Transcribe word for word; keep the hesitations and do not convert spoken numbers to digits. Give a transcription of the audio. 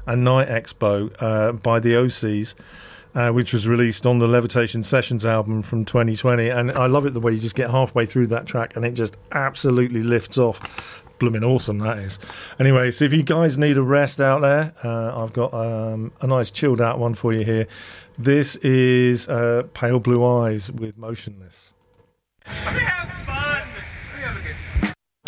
and Night Expo uh, by the O Cs. Uh, which was released on the Levitation Sessions album from twenty twenty. And I love it the way you just get halfway through that track and it just absolutely lifts off. Blooming awesome, that is. Anyway, so if you guys need a rest out there, uh, I've got um, a nice chilled out one for you here. This is uh, Pale Blue Eyes with Motionless. Have fun!